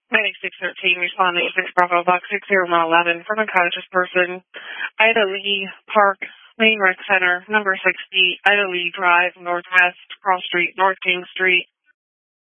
9613, responding to 6 Bravo Box 60111 from a conscious person. Ida Lee Park, Main Rec Center, number 60, Ida Lee Drive, Northwest, Cross Street, North King Street.